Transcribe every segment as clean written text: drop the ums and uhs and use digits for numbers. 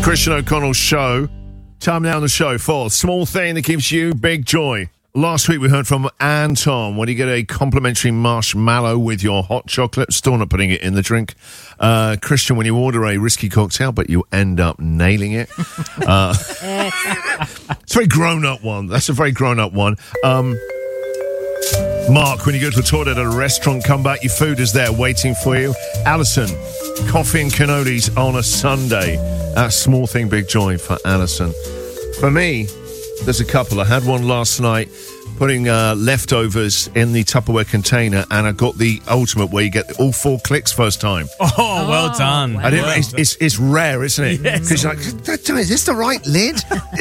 Christian O'Connell's show. Time now on the show for Small Thing That Gives You Big Joy. Last week we heard from Anton. When you get a complimentary marshmallow with your hot chocolate, still not putting it in the drink. Christian, when you order a risky cocktail, but you end up nailing it. It's a very grown-up one. That's a very grown-up one. Mark, when you go to the toilet at a restaurant, come back, your food is there waiting for you. Alison, coffee and cannolis on a Sunday. That's Small Thing, Big Joy for Alison. For me, there's a couple. I had one last night, putting leftovers in the Tupperware container, and I got the ultimate where you get all 4 clicks first time. Oh, well done. Wow. It's rare, isn't it? Because you're like, is this the right lid?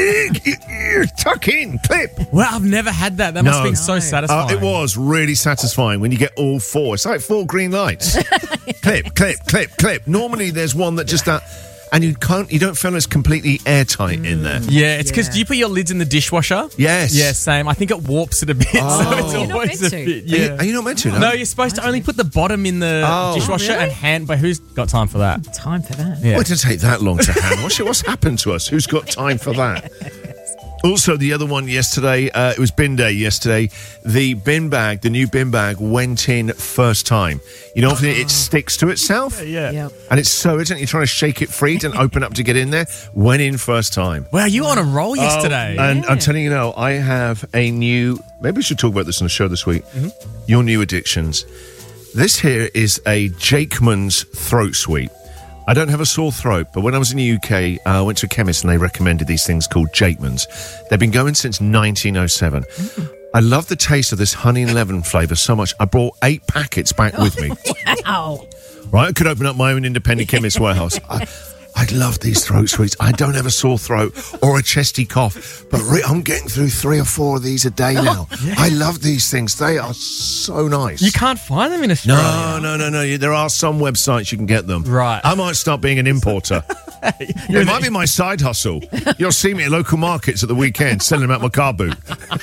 Tuck in, clip. Well, I've never had that. That must have been so satisfying. It was really satisfying when you get all 4. It's like 4 green lights. Clip, clip, clip, clip. Normally there's one that just... and you don't feel it's completely airtight in there. Yeah, it's because do you put your lids in the dishwasher? Yes. Yeah, same. I think it warps it a bit, so it's You're always not a meant bit. to. Yeah. Are you not meant to? No, you're supposed to only put the bottom in the dishwasher really? and hand. But who's got time for that? Time for that. Yeah. Why did it take that long to hand wash it? What's happened to us? Who's got time for that? Also, the other one yesterday, it was bin day yesterday. The new bin bag went in first time. You know, often it sticks to itself. Yeah. Yep. And it's so irritant. You're trying to shake it free and open up to get in there. Went in first time. Wow, you were on a roll yesterday. And I'm telling you now, I have a new... Maybe we should talk about this on the show this week. Your new addictions. This here is a Jakeman's throat sweep. I don't have a sore throat, but when I was in the UK, I went to a chemist and they recommended these things called Jakeman's. They've been going since 1907. I love the taste of this honey and lemon flavour so much. I brought 8 packets back with me. Wow. Right, I could open up my own independent chemist warehouse. I love these throat sweets. I don't have a sore throat or a chesty cough, but I'm getting through 3 or 4 of these a day now. I love these things. They are so nice. You can't find them in Australia. No. There are some websites you can get them. Right. I might start being an importer. It might be my side hustle. You'll see me at local markets at the weekend selling them out my car boot.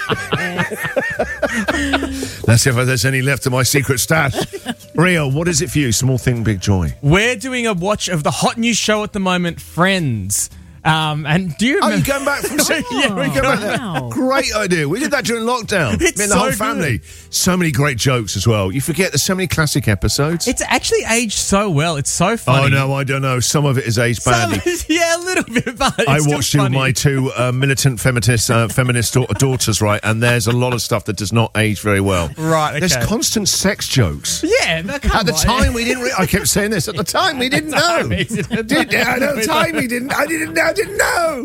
Let's see if there's any left of my secret stash. Rio, what is it for you? Small Thing, Big Joy. We're doing a watch of the hot new show at the moment, Friends. And do you remember? Oh, you're going back from... Yeah, we're going back. Wow. Great idea. We did that during lockdown. It's Me and the so whole good. family. So many great jokes as well. You forget there's so many classic episodes. It's actually aged so well. It's so funny. Oh, no, I don't know. Some of it is aged badly. Yeah, a little bit, but it's I still watched it with funny. my 2 militant feminist daughters, right? And there's a lot of stuff that does not age very well. Right, okay. There's constant sex jokes. Yeah, no, come At the on. time, we didn't... I kept saying this. At the time, we didn't know. At the time, we didn't... I didn't know.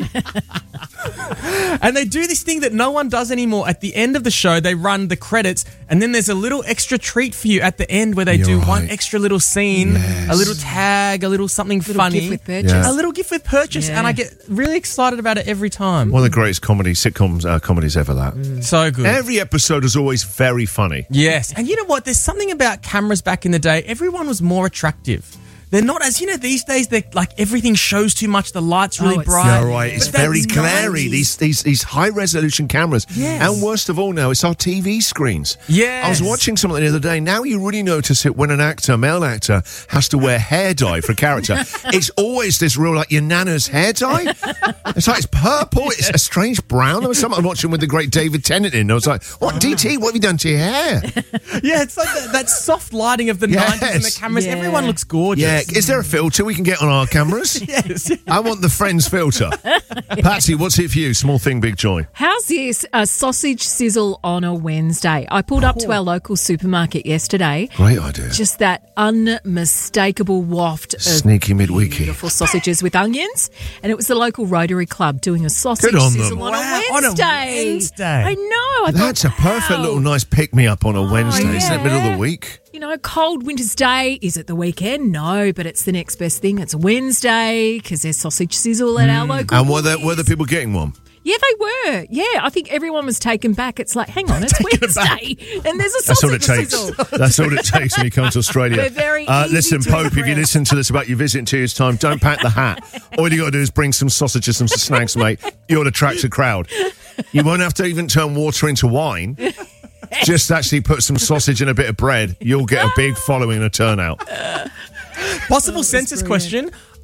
And they do this thing that no one does anymore. At the end of the show, they run the credits, and then there's a little extra treat for you at the end where they do one extra little scene, a little tag, a little something funny. Gift with purchase. Yeah. A little gift with purchase, and I get really excited about it every time. One of the greatest comedies ever, that. So good. Every episode is always very funny. Yes. And you know what? There's something about cameras back in the day. Everyone was more attractive. They're not as, these days, they're like everything shows too much. The light's really it's bright. Yeah, right. It's But very that's glary. 90s. These high resolution cameras. Yes. And worst of all now, it's our TV screens. Yes. I was watching something the other day. Now you really notice it when a male actor, has to wear hair dye for a character. It's always this real, like, your nana's hair dye. It's like, it's purple. It's a strange brown. There was something I'm watching with the great David Tennant in. I was like, what, DT, what have you done to your hair? Yeah, it's like that soft lighting of the 90s and the cameras. Yeah. Everyone looks gorgeous. Yeah. Is there a filter we can get on our cameras? Yes. I want the Friends filter. Patsy, what's it for you? Small Thing, Big Joy. How's this? A sausage sizzle on a Wednesday. I pulled up to our local supermarket yesterday. Great idea. Just that unmistakable waft of Sneaky midweeky. beautiful sausages with onions. And it was the local Rotary Club doing a sausage Good on them. sizzle on Wow, a on a Wednesday. Wednesday. I know. I That's a thought, perfect wow. little nice pick-me-up on a Wednesday, isn't it? yeah. Middle of the week. You know, cold winter's day. Is it the weekend? No, but it's the next best thing. It's Wednesday because there's sausage sizzle at our local. And were Woolies. the people getting one? Yeah, they were. Yeah, I think everyone was taken back. It's like, hang on, it's Wednesday, and there's a That's all sausage it takes. sizzle. That's all it takes when you come to Australia. We're very easy listen, to Pope, if you impress. listen to this about your visit in 2 years' time, don't pack the hat. All you got to do is bring some sausages and some snacks, mate. You'll attract a crowd. You won't have to even turn water into wine. Just actually put some sausage and a bit of bread. You'll get a big following and a turnout. Possible census question.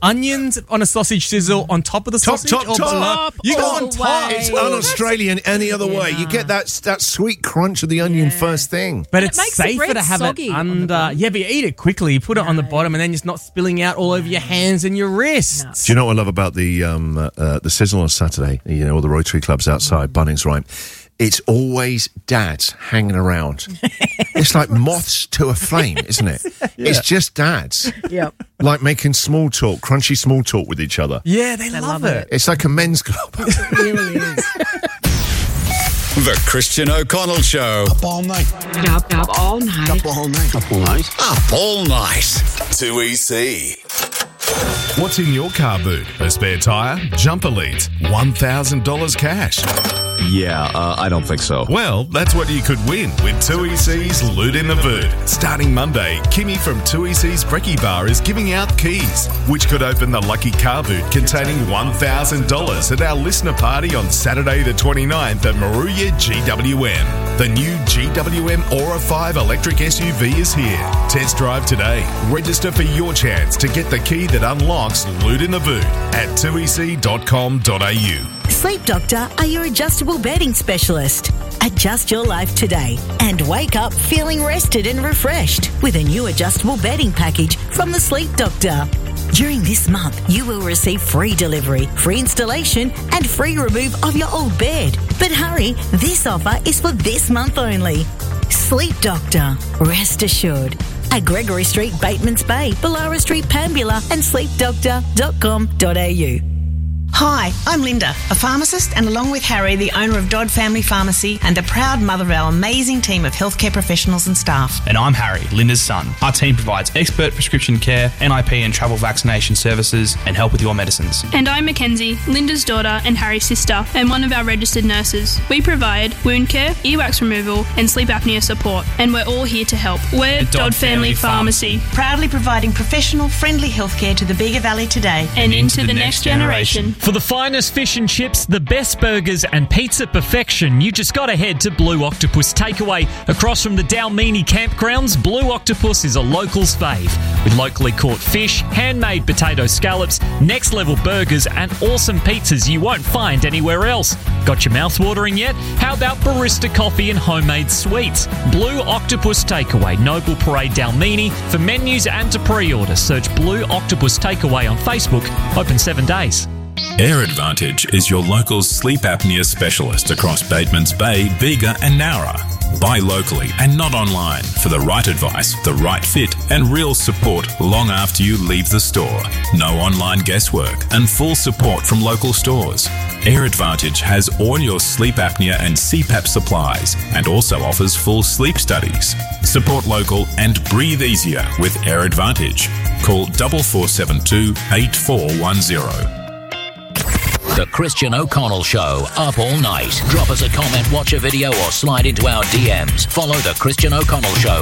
onions on a sausage sizzle on top of the sausage? Top. Below? You go on top. It's un-Australian any other way. You get that sweet crunch of the onion first thing. But And it it's makes the safer bread to have soggy it on the under. bottom. Yeah, but you eat it quickly. You put it on the bottom and then it's not spilling out all over your hands and your wrists. Do you know what I love about the sizzle on Saturday? You know, all the Rotary clubs outside, Bunnings, right? It's always dads hanging around. It's like moths to a flame, isn't it? It's just dads. Yep. Like making small talk, crunchy small talk with each other. Yeah, they love it. It's like a men's club. It really is. The Christian O'Connell Show. Up all night. Up all night. Up all night. Up all night. Up all night. 2EC. What's in your car boot? A spare tyre? Jumper leads? $1,000 cash? Yeah, I don't think so. Well, that's what you could win with 2EC's Loot in the Boot. Starting Monday, Kimmy from 2EC's Brekkie Bar is giving out keys, which could open the lucky car boot containing $1,000 at our listener party on Saturday the 29th at Moruya GWM. The new GWM Aura 5 electric SUV is here. Test drive today. Register for your chance to get the key that unlocks Loot in the Boot at 2ec.com.au. Sleep Doctor are your adjustable bedding specialist. Adjust your life today and wake up feeling rested and refreshed with a new adjustable bedding package from the Sleep Doctor. During this month, you will receive free delivery, free installation and free remove of your old bed. But hurry, this offer is for this month only. Sleep Doctor, rest assured. At Gregory Street, Batemans Bay, Ballara Street, Pambula and sleepdoctor.com.au. Hi, I'm Linda, a pharmacist, and along with Harry, the owner of Dodd Family Pharmacy and the proud mother of our amazing team of healthcare professionals and staff. And I'm Harry, Linda's son. Our team provides expert prescription care, NIP and travel vaccination services, and help with your medicines. And I'm Mackenzie, Linda's daughter and Harry's sister, and one of our registered nurses. We provide wound care, earwax removal, and sleep apnea support, and we're all here to help. We're Dodd Family Pharmacy, proudly providing professional, friendly healthcare to the Bega Valley today and into the next generation. For the finest fish and chips, the best burgers and pizza perfection, you just got to head to Blue Octopus Takeaway. Across from the Dalmini campgrounds, Blue Octopus is a local's fave. With locally caught fish, handmade potato scallops, next level burgers and awesome pizzas you won't find anywhere else. Got your mouth watering yet? How about barista coffee and homemade sweets? Blue Octopus Takeaway, Noble Parade Dalmini. For menus and to pre-order, search Blue Octopus Takeaway on Facebook. Open 7 days. Air Advantage is your local sleep apnea specialist across Batemans Bay, Bega and Nowra. Buy locally and not online for the right advice, the right fit and real support long after you leave the store. No online guesswork and full support from local stores. Air Advantage has all your sleep apnea and CPAP supplies and also offers full sleep studies. Support local and breathe easier with Air Advantage. Call 4472 8410. The Christian O'Connell Show, up all night. Drop us a comment, watch a video or slide into our DMs. Follow The Christian O'Connell Show